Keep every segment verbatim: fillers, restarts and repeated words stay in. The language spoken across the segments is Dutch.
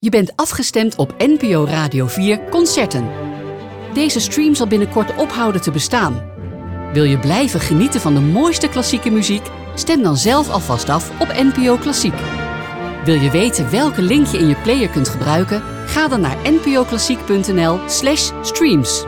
Je bent afgestemd op N P O Radio vier Concerten. Deze stream zal binnenkort ophouden te bestaan. Wil je blijven genieten van de mooiste klassieke muziek? Stem dan zelf alvast af op N P O Klassiek. Wil je weten welke link je in je player kunt gebruiken? Ga dan naar npoklassiek.nl slash streams.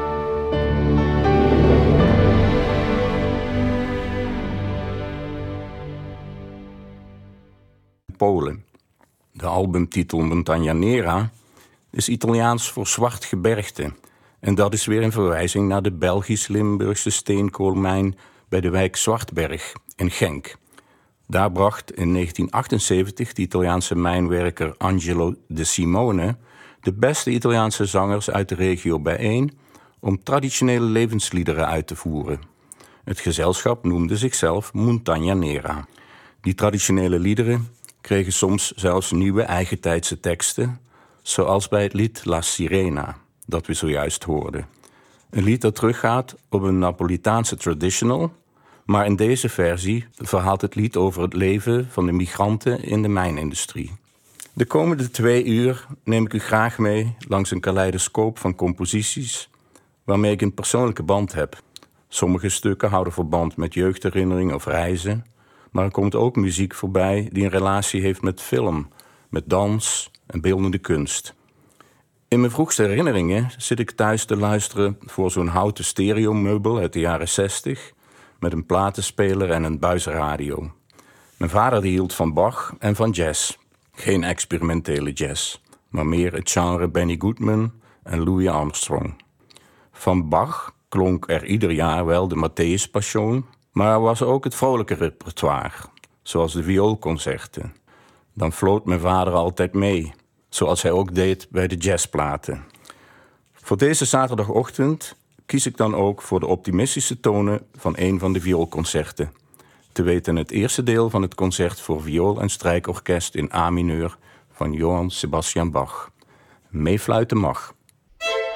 Polen. De albumtitel Montagna Nera is Italiaans voor zwart gebergte. En dat is weer een verwijzing naar de Belgisch-Limburgse steenkoolmijn bij de wijk Zwartberg in Genk. Daar bracht in negentien achtenzeventig de Italiaanse mijnwerker Angelo De Simone de beste Italiaanse zangers uit de regio bijeen om traditionele levensliederen uit te voeren. Het gezelschap noemde zichzelf Montagna Nera. Die traditionele liederen kregen soms zelfs nieuwe eigentijdse teksten, zoals bij het lied La Sirena, dat we zojuist hoorden. Een lied dat teruggaat op een Napolitaanse traditional, maar in deze versie verhaalt het lied over het leven van de migranten in de mijnindustrie. De komende twee uur neem ik u graag mee langs een kaleidoscoop van composities waarmee ik een persoonlijke band heb. Sommige stukken houden verband met jeugdherinneringen of reizen, maar er komt ook muziek voorbij die een relatie heeft met film, met dans en beeldende kunst. In mijn vroegste herinneringen zit ik thuis te luisteren voor zo'n houten stereomeubel uit de jaren zestig, met een platenspeler en een buisradio. Mijn vader die hield van Bach en van jazz. Geen experimentele jazz, maar meer het genre Benny Goodman en Louis Armstrong. Van Bach klonk er ieder jaar wel de Matthäus Passion, maar er was ook het vrolijke repertoire, zoals de vioolconcerten. Dan floot mijn vader altijd mee, zoals hij ook deed bij de jazzplaten. Voor deze zaterdagochtend kies ik dan ook voor de optimistische tonen van een van de vioolconcerten. Te weten het eerste deel van het concert voor viool en strijkorkest in A mineur van Johann Sebastian Bach. Meefluiten mag.